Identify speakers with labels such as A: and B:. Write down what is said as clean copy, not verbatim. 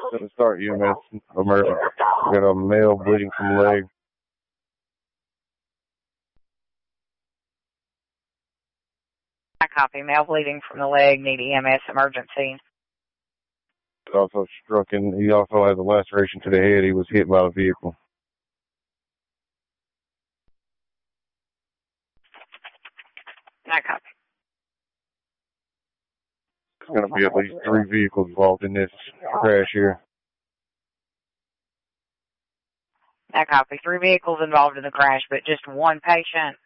A: Gonna start EMS emergency. We got a male bleeding from the leg.
B: I copy. Male bleeding from the leg. Need EMS emergency.
A: Also struck in. He also has a laceration to the head. He was hit by a vehicle.
B: I copy.
A: There's going to be at least 3 vehicles involved in this crash here.
B: I copy. 3 vehicles involved in the crash, but just 1 patient.